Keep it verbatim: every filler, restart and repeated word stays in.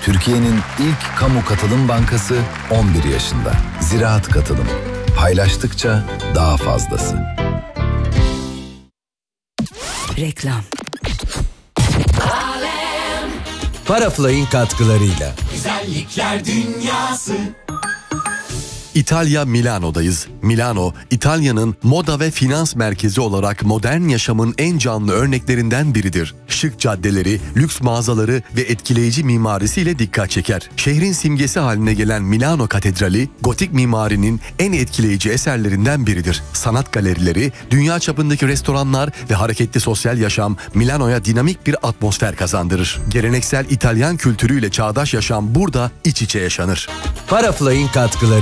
Türkiye'nin ilk kamu katılım bankası on bir yaşında. Ziraat Katılım. Paylaştıkça daha fazlası. Reklam. Parafly'in katkılarıyla. Güzellikler dünyası. İtalya Milano'dayız. Milano, İtalya'nın moda ve finans merkezi olarak modern yaşamın en canlı örneklerinden biridir. Şık caddeleri, lüks mağazaları ve etkileyici mimarisiyle dikkat çeker. Şehrin simgesi haline gelen Milano Katedrali, gotik mimarinin en etkileyici eserlerinden biridir. Sanat galerileri, dünya çapındaki restoranlar ve hareketli sosyal yaşam Milano'ya dinamik bir atmosfer kazandırır. Geleneksel İtalyan kültürüyle çağdaş yaşam burada iç içe yaşanır. Parafly'in katkıları.